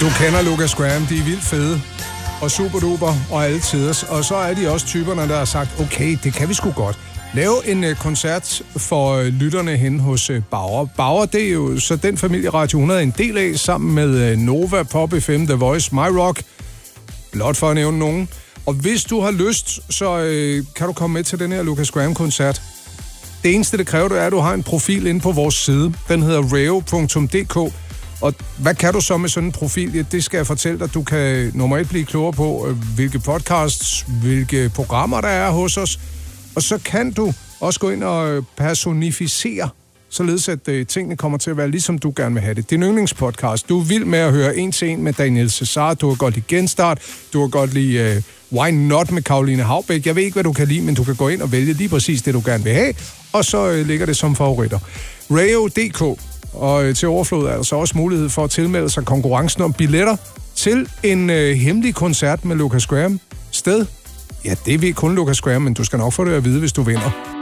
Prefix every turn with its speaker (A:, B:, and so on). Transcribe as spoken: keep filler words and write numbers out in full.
A: Du kender Lucas Graham, de er vildt fede og super duper og alle tiders. Og så er de også typerne, der har sagt, okay, det kan vi sgu godt. Lave en uh, koncert for uh, lytterne hen hos uh, Bauer. Bauer, det er jo så den familie Radio hundrede er en del af, sammen med uh, Nova, Pop F M, The Voice, My Rock. Blot for at nævne nogen. Og hvis du har lyst, så uh, kan du komme med til den her Lucas Graham-koncert. Det eneste, det kræver, det er, at du har en profil inde på vores side. Den hedder reo punktum d k. Og hvad kan du så med sådan en profil? Ja, det skal jeg fortælle dig. Du kan nummer et blive klogere på, hvilke podcasts, hvilke programmer der er hos os. Og så kan du også gå ind og personificere, således at uh, tingene kommer til at være ligesom du gerne vil have det. Din yndlingspodcast. Du er vild med at høre en til en med Daniel Cesar. Du har godt lide Genstart. Du har godt lide uh, Why Not med Caroline Haubæk. Jeg ved ikke, hvad du kan lide, men du kan gå ind og vælge lige præcis det, du gerne vil have. Og så uh, ligger det som favoritter. Reo punktum d k. Og til overflod er der så også mulighed for at tilmelde sig konkurrencen om billetter til en øh, hemmelig koncert med Lucas Graham. Sted? Ja, det ved kun Lucas Graham, men du skal nok få det at vide, hvis du vinder.